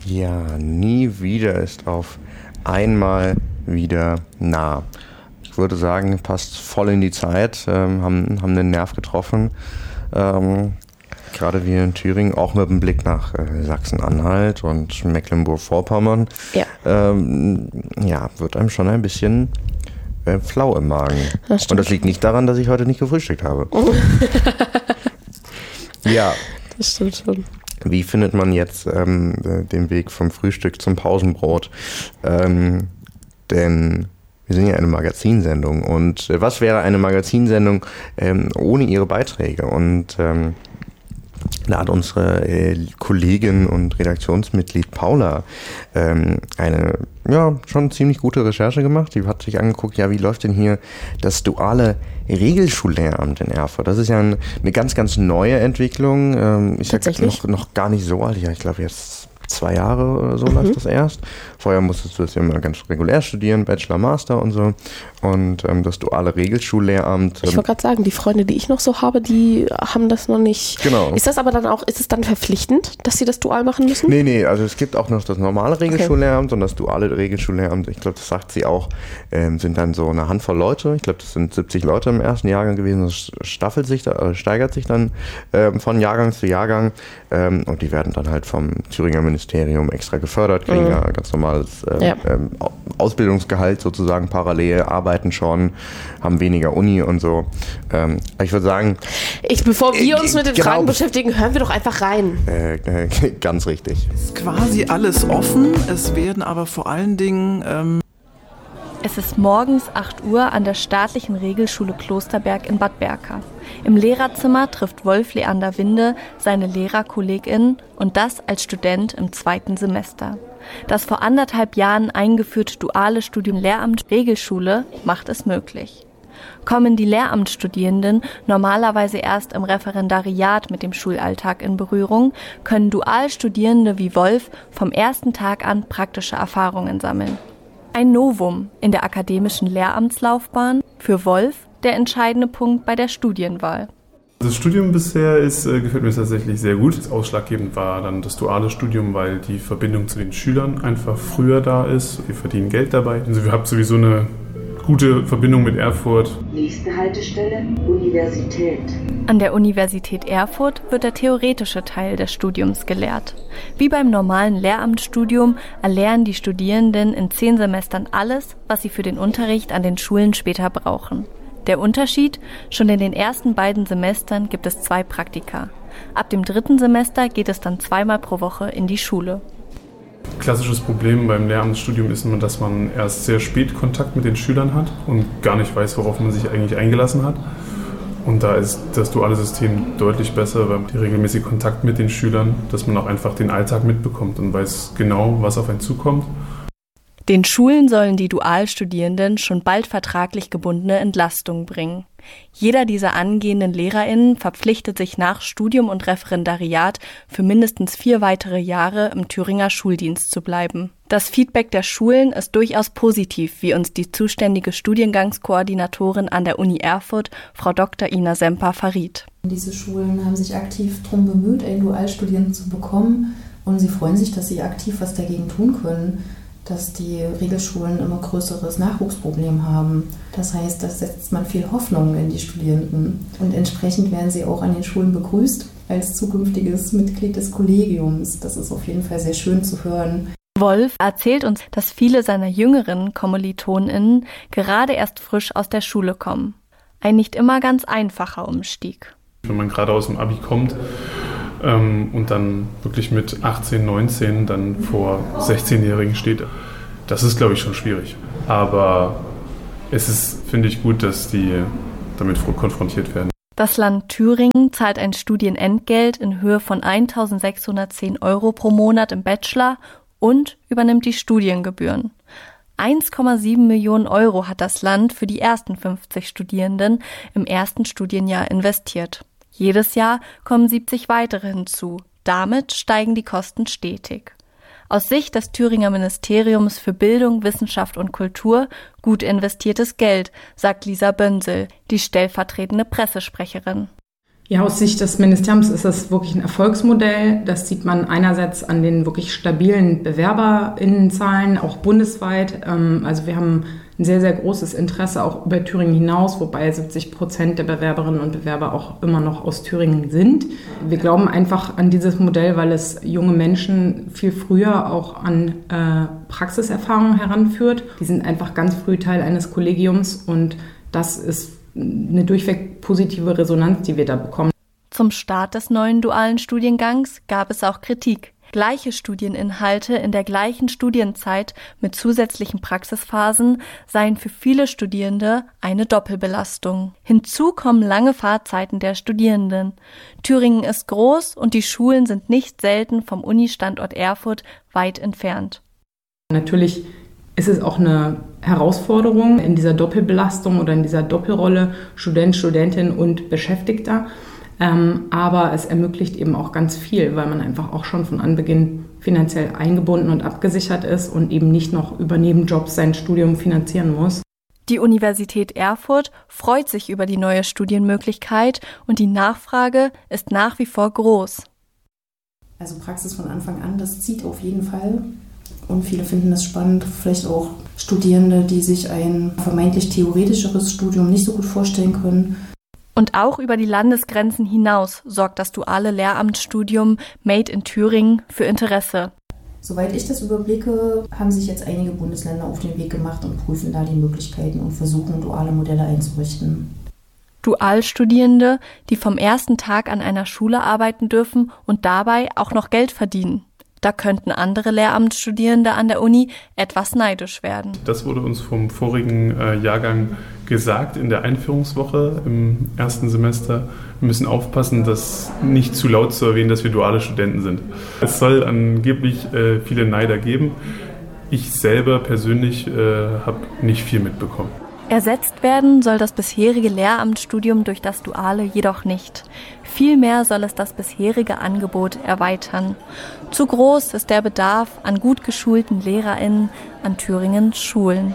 Ja, nie wieder ist auf einmal wieder nah. Ich würde sagen, passt voll in die Zeit, haben den Nerv getroffen. Gerade wir in Thüringen, auch mit dem Blick nach Sachsen-Anhalt und Mecklenburg-Vorpommern. Ja. Wird einem schon ein bisschen flau im Magen. Und das liegt nicht daran, dass ich heute nicht gefrühstückt habe. Ja. Das stimmt schon. Wie findet man jetzt den Weg vom Frühstück zum Pausenbrot? Denn wir sind ja eine Magazinsendung. Und was wäre eine Magazinsendung ohne ihre Beiträge? Und da hat unsere Kollegin und Redaktionsmitglied Paula eine schon ziemlich gute Recherche gemacht. Die hat sich angeguckt, wie läuft denn hier das duale Regelschullehramt in Erfurt? Das ist ja eine ganz, ganz neue Entwicklung. Ist ja noch gar nicht so alt. Ja, ich glaube jetzt 2 Jahre oder so läuft das erst. Vorher musstest du das ja immer ganz regulär studieren, Bachelor, Master und so. Und das duale Regelschullehramt. Ich wollte gerade sagen, die Freunde, die ich noch so habe, die haben das noch nicht. Genau. Ist es dann verpflichtend, dass sie das dual machen müssen? Nee, also es gibt auch noch das normale Regelschullehramt und das duale Regelschullehramt, ich glaube, das sagt sie auch, sind dann so eine Handvoll Leute. Ich glaube, das sind 70 Leute im ersten Jahrgang gewesen. Das steigert sich dann von Jahrgang zu Jahrgang. Und die werden dann halt vom Thüringer Ministerium extra gefördert, kriegen ja ganz normales Ausbildungsgehalt sozusagen parallel, arbeiten schon, haben weniger Uni und so. Ich würde sagen... Bevor wir uns mit den Fragen beschäftigen, hören wir doch einfach rein. Ganz richtig. Es ist quasi alles offen, es werden aber vor allen Dingen... Es ist morgens 8 Uhr an der staatlichen Regelschule Klosterberg in Bad Berka. Im Lehrerzimmer trifft Wolf Leander Winde seine LehrerkollegInnen und das als Student im 2. Semester. Das vor 1,5 Jahren eingeführte duale Studium Lehramt Regelschule macht es möglich. Kommen die Lehramtsstudierenden normalerweise erst im Referendariat mit dem Schulalltag in Berührung, können Dualstudierende wie Wolf vom ersten Tag an praktische Erfahrungen sammeln. Ein Novum in der akademischen Lehramtslaufbahn, für Wolf der entscheidende Punkt bei der Studienwahl. Das Studium bisher gefällt mir tatsächlich sehr gut. Ausschlaggebend war dann das duale Studium, weil die Verbindung zu den Schülern einfach früher da ist. Wir verdienen Geld dabei. Also wir haben sowieso eine gute Verbindung mit Erfurt. Nächste Haltestelle, Universität. An der Universität Erfurt wird der theoretische Teil des Studiums gelehrt. Wie beim normalen Lehramtsstudium erlernen die Studierenden in 10 Semestern alles, was sie für den Unterricht an den Schulen später brauchen. Der Unterschied? Schon in den ersten beiden Semestern gibt es 2 Praktika. Ab dem 3. Semester geht es dann 2-mal pro Woche in die Schule. Klassisches Problem beim Lehramtsstudium ist immer, dass man erst sehr spät Kontakt mit den Schülern hat und gar nicht weiß, worauf man sich eigentlich eingelassen hat. Und da ist das duale System deutlich besser, weil die regelmäßig Kontakt mit den Schülern, dass man auch einfach den Alltag mitbekommt und weiß genau, was auf einen zukommt. Den Schulen sollen die Dualstudierenden schon bald vertraglich gebundene Entlastung bringen. Jeder dieser angehenden LehrerInnen verpflichtet sich nach Studium und Referendariat für mindestens 4 weitere Jahre im Thüringer Schuldienst zu bleiben. Das Feedback der Schulen ist durchaus positiv, wie uns die zuständige Studiengangskoordinatorin an der Uni Erfurt, Frau Dr. Ina Semper, verriet. Diese Schulen haben sich aktiv darum bemüht, einen Dualstudierenden zu bekommen, und sie freuen sich, dass sie aktiv was dagegen tun können, dass die Regelschulen immer größeres Nachwuchsproblem haben. Das heißt, da setzt man viel Hoffnung in die Studierenden. Und entsprechend werden sie auch an den Schulen begrüßt als zukünftiges Mitglied des Kollegiums. Das ist auf jeden Fall sehr schön zu hören. Wolf erzählt uns, dass viele seiner jüngeren KommilitonInnen gerade erst frisch aus der Schule kommen. Ein nicht immer ganz einfacher Umstieg. Wenn man gerade aus dem Abi kommt, und dann wirklich mit 18, 19 dann vor 16-Jährigen steht, das ist, glaube ich, schon schwierig. Aber es ist, finde ich, gut, dass die damit konfrontiert werden. Das Land Thüringen zahlt ein Studienentgelt in Höhe von 1.610 € pro Monat im Bachelor und übernimmt die Studiengebühren. 1,7 Millionen € hat das Land für die ersten 50 Studierenden im ersten Studienjahr investiert. Jedes Jahr kommen 70 weitere hinzu. Damit steigen die Kosten stetig. Aus Sicht des Thüringer Ministeriums für Bildung, Wissenschaft und Kultur gut investiertes Geld, sagt Lisa Bönsel, die stellvertretende Pressesprecherin. Ja, aus Sicht des Ministeriums ist das wirklich ein Erfolgsmodell. Das sieht man einerseits an den wirklich stabilen BewerberInnenzahlen, auch bundesweit. Also wir haben ein sehr, sehr großes Interesse auch über Thüringen hinaus, wobei 70% der Bewerberinnen und Bewerber auch immer noch aus Thüringen sind. Wir glauben einfach an dieses Modell, weil es junge Menschen viel früher auch an Praxiserfahrungen heranführt. Die sind einfach ganz früh Teil eines Kollegiums und das ist eine durchweg positive Resonanz, die wir da bekommen. Zum Start des neuen dualen Studiengangs gab es auch Kritik. Gleiche Studieninhalte in der gleichen Studienzeit mit zusätzlichen Praxisphasen seien für viele Studierende eine Doppelbelastung. Hinzu kommen lange Fahrzeiten der Studierenden. Thüringen ist groß und die Schulen sind nicht selten vom Uni-Standort Erfurt weit entfernt. Natürlich ist es auch eine Herausforderung in dieser Doppelbelastung oder in dieser Doppelrolle Student, Studentin und Beschäftigter. Aber es ermöglicht eben auch ganz viel, weil man einfach auch schon von Anbeginn finanziell eingebunden und abgesichert ist und eben nicht noch über Nebenjobs sein Studium finanzieren muss. Die Universität Erfurt freut sich über die neue Studienmöglichkeit und die Nachfrage ist nach wie vor groß. Also Praxis von Anfang an, das zieht auf jeden Fall. Und viele finden das spannend, vielleicht auch Studierende, die sich ein vermeintlich theoretischeres Studium nicht so gut vorstellen können. Und auch über die Landesgrenzen hinaus sorgt das duale Lehramtsstudium Made in Thüringen für Interesse. Soweit ich das überblicke, haben sich jetzt einige Bundesländer auf den Weg gemacht und prüfen da die Möglichkeiten und versuchen, duale Modelle einzurichten. Dualstudierende, die vom ersten Tag an einer Schule arbeiten dürfen und dabei auch noch Geld verdienen. Da könnten andere Lehramtsstudierende an der Uni etwas neidisch werden. Das wurde uns vom vorigen Jahrgang gesagt in der Einführungswoche im ersten Semester. Wir müssen aufpassen, das nicht zu laut zu erwähnen, dass wir duale Studenten sind. Es soll angeblich viele Neider geben. Ich selber persönlich habe nicht viel mitbekommen. Ersetzt werden soll das bisherige Lehramtsstudium durch das Duale jedoch nicht. Vielmehr soll es das bisherige Angebot erweitern. Zu groß ist der Bedarf an gut geschulten LehrerInnen an Thüringens Schulen.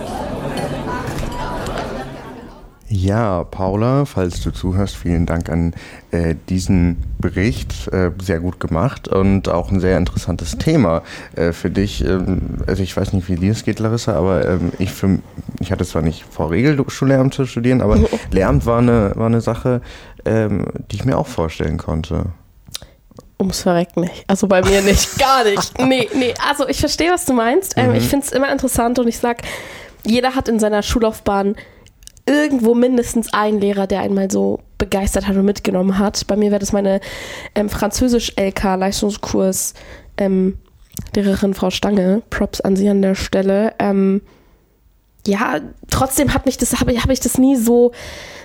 Ja, Paula, falls du zuhörst, vielen Dank an diesen Bericht. Sehr gut gemacht und auch ein sehr interessantes Thema für dich. Also ich weiß nicht, wie dir es geht, Larissa, aber ich hatte zwar nicht vor, Regelschullehramt zu studieren, aber Lehramt war eine Sache, die ich mir auch vorstellen konnte. Ums Verrecken nicht. Also bei mir nicht. Gar nicht. Nee. Also ich verstehe, was du meinst. Ich finde es immer interessant und ich sag, jeder hat in seiner Schullaufbahn irgendwo mindestens einen Lehrer, der einen mal so begeistert hat und mitgenommen hat. Bei mir wäre das meine Französisch-LK-Leistungskurs Lehrerin Frau Stange. Props an sie an der Stelle. Ja, trotzdem habe ich das nie so.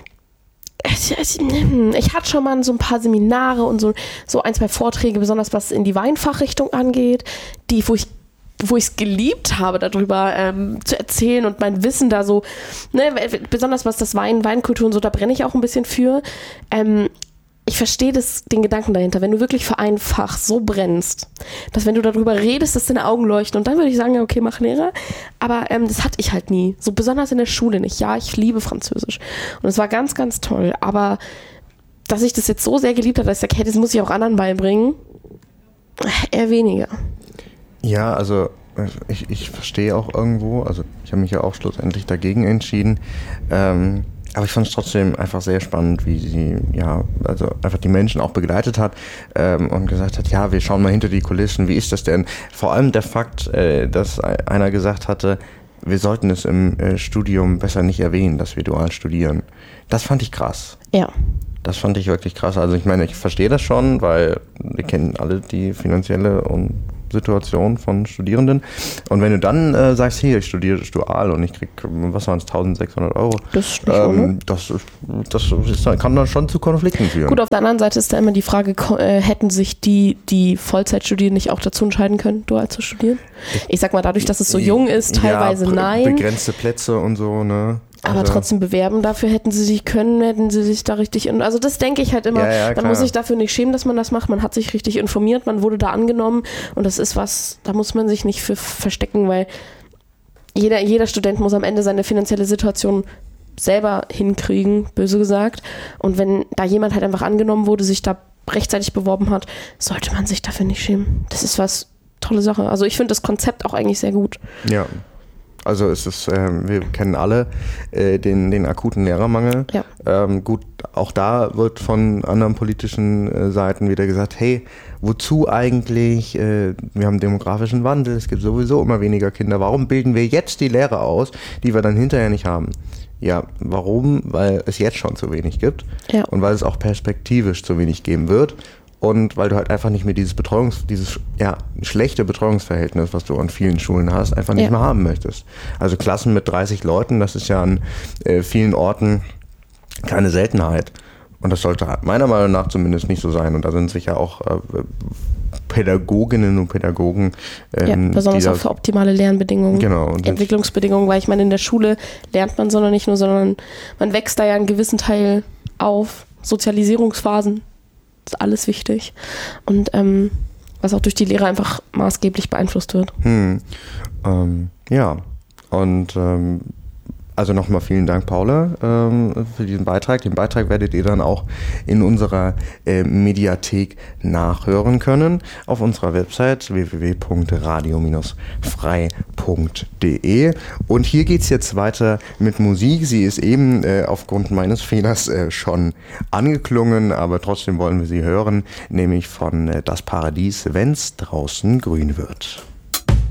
Ich hatte schon mal so ein paar Seminare und so ein, zwei Vorträge, besonders was in die Weinfachrichtung angeht, wo ich es geliebt habe, darüber zu erzählen und mein Wissen da so, ne, besonders was das Weinkultur und so, da brenne ich auch ein bisschen für. Ich verstehe den Gedanken dahinter, wenn du wirklich für ein Fach so brennst, dass wenn du darüber redest, dass deine Augen leuchten und dann würde ich sagen, ja, okay, mach Lehrer, aber das hatte ich halt nie, so besonders in der Schule nicht. Ja, ich liebe Französisch und es war ganz, ganz toll, aber dass ich das jetzt so sehr geliebt habe, dass ich sage, hey, das muss ich auch anderen beibringen, eher weniger. Ja, also ich verstehe auch irgendwo, also ich habe mich ja auch schlussendlich dagegen entschieden, aber ich fand es trotzdem einfach sehr spannend, wie sie also einfach die Menschen auch begleitet hat und gesagt hat, ja, wir schauen mal hinter die Kulissen, wie ist das denn? Vor allem der Fakt, dass einer gesagt hatte, wir sollten es im Studium besser nicht erwähnen, dass wir dual studieren. Das fand ich krass. Ja. Das fand ich wirklich krass. Also ich meine, ich verstehe das schon, weil wir kennen alle die finanzielle Situation von Studierenden. Und wenn du dann sagst, hier, ich studiere dual und ich krieg, was waren es, 1.600 €. Das ist nicht das kann dann schon zu Konflikten führen. Gut, auf der anderen Seite ist da immer die Frage, hätten sich die Vollzeitstudierenden nicht auch dazu entscheiden können, dual zu studieren? Ich sag mal, dadurch, dass es so jung ist, teilweise nein. Begrenzte Plätze und so, ne? Aber trotzdem bewerben dafür hätten sie sich da richtig, also das denke ich halt immer, man muss sich dafür nicht schämen, dass man das macht, man hat sich richtig informiert, man wurde da angenommen und das ist was, da muss man sich nicht für verstecken, weil jeder Student muss am Ende seine finanzielle Situation selber hinkriegen, böse gesagt. Und wenn da jemand halt einfach angenommen wurde, sich da rechtzeitig beworben hat, sollte man sich dafür nicht schämen. Das ist tolle Sache. Also ich finde das Konzept auch eigentlich sehr gut. Ja. Also es ist, wir kennen alle den akuten Lehrermangel. Ja. Gut, auch da wird von anderen politischen Seiten wieder gesagt, hey, wozu eigentlich? Wir haben demografischen Wandel, es gibt sowieso immer weniger Kinder. Warum bilden wir jetzt die Lehrer aus, die wir dann hinterher nicht haben? Ja, warum? Weil es jetzt schon zu wenig gibt und weil es auch perspektivisch zu wenig geben wird. Und weil du halt einfach nicht mehr dieses schlechte Betreuungsverhältnis, was du an vielen Schulen hast, einfach nicht mehr haben möchtest. Also Klassen mit 30 Leuten, das ist ja an vielen Orten keine Seltenheit. Und das sollte meiner Meinung nach zumindest nicht so sein. Und da sind sicher auch Pädagoginnen und Pädagogen. Besonders auch für optimale Lernbedingungen, Entwicklungsbedingungen, weil ich meine, in der Schule lernt man nicht nur, sondern man wächst da ja einen gewissen Teil auf. Sozialisierungsphasen. Ist alles wichtig und was auch durch die Lehre einfach maßgeblich beeinflusst wird. Also nochmal vielen Dank, Paula, für diesen Beitrag. Den Beitrag werdet ihr dann auch in unserer Mediathek nachhören können auf unserer Website www.radio-frei.de. Und hier geht's jetzt weiter mit Musik. Sie ist eben aufgrund meines Fehlers schon angeklungen, aber trotzdem wollen wir sie hören, nämlich von Das Paradies, wenn's draußen grün wird.